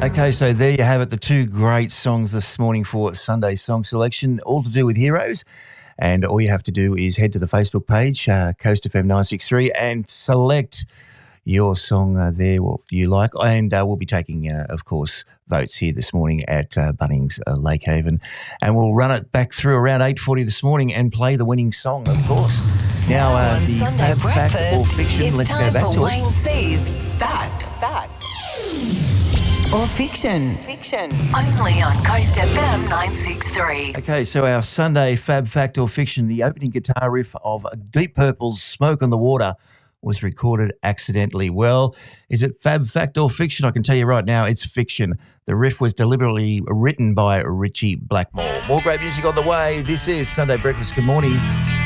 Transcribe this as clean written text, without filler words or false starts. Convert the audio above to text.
Okay, so there you have it, the two great songs this morning for Sunday Song Selection, all to do with heroes. And all you have to do is head to the Facebook page, Coast FM 963, and select your song there, what you like. And we'll be taking, of course, votes here this morning at Bunnings Lake Haven. And we'll run it back through around 8:40 this morning and play the winning song, of course. Now, the Fab Fact or Fiction, let's go back to Wayne C's Fact or Fiction. Only on Coast FM 963. Okay, so our Sunday Fab Fact or Fiction, the opening guitar riff of Deep Purple's Smoke on the Water was recorded accidentally. Well, is it Fab Fact or Fiction? I can tell you right now, it's fiction. The riff was deliberately written by Richie Blackmore. More great music on the way. This is Sunday Breakfast. Good morning.